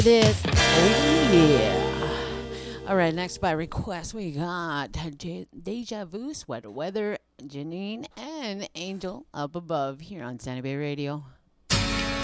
this. Oh, yeah. All right, next by request, we got Deja Vu, Sweater Weather, Janine, and Angel Up Above here on Sandy Bay Radio.